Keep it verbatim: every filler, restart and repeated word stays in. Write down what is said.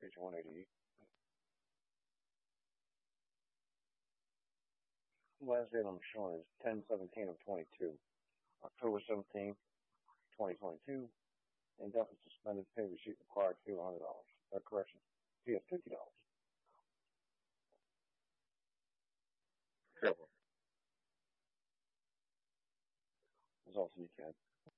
page one eighty-eight. Last day I'm showing is ten seventeen of twenty-two. October seventeenth, twenty twenty-two. Indefinite suspended pay receipt required fee one hundred dollars. Uh, correction, fee of fifty dollars. Careful. That's all you can.